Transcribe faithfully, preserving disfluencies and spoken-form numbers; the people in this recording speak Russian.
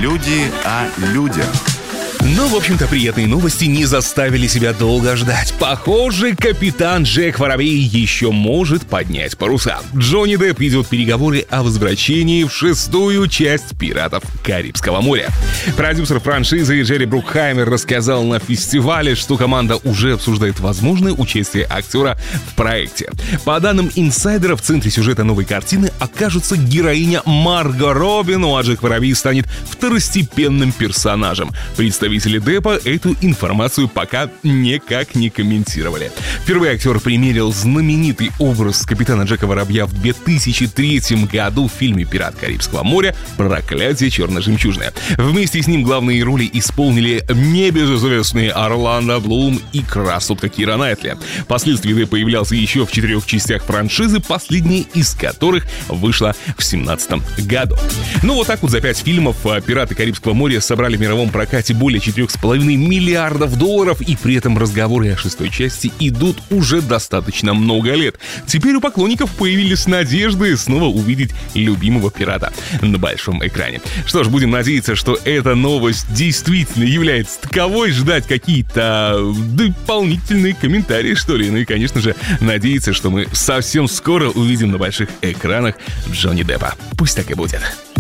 Люди о людях. Ну, в общем-то, приятные новости не заставили себя долго ждать. Похоже, капитан Джек Воробей еще может поднять паруса. Джонни Депп ведет переговоры о возвращении в шестую часть «Пиратов Карибского моря». Продюсер франшизы Джерри Брукхаймер рассказал на фестивале, что команда уже обсуждает возможное участие актера в проекте. По данным инсайдеров, в центре сюжета новой картины окажется героиня Марго Робби, ну а Джек Воробей станет второстепенным персонажем. Представители Деппа эту информацию пока никак не комментировали. Впервые актер примерил знаменитый образ капитана Джека Воробья в две тысячи третьем году в фильме «Пират Карибского моря. Проклятие черно-жемчужное». Вместе с ним главные роли исполнили небезызвестные Орландо Блум и красотка Кира Найтли. Впоследствии Депп появлялся еще в четырех частях франшизы, последняя из которых вышла в семнадцатом году. Ну вот так вот за пять фильмов «Пираты Карибского моря» собрали в мировом прокате более четырех с половиной миллиардов долларов, и при этом разговоры о шестой части идут уже достаточно много лет. Теперь у поклонников появились надежды снова увидеть любимого пирата на большом экране. Что ж, будем надеяться, что эта новость действительно является таковой, ждать какие-то дополнительные комментарии, что ли. Ну и, конечно же, надеяться, что мы совсем скоро увидим на больших экранах Джонни Деппа. Пусть так и будет.